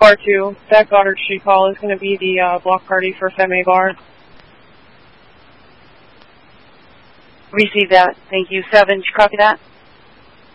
Bar 2, that Goddard Street call is going to be the block party for Femme Bar. Receive that. Thank you. 7, did you copy that?